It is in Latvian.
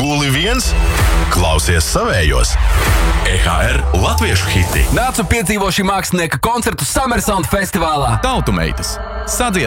Guli viens, klausies savējos. EHR latviešu hiti. Nāc un piedzīvo šī mākslinieka koncertu Summer Sound festivālā. Tautu meitas. Sadzied!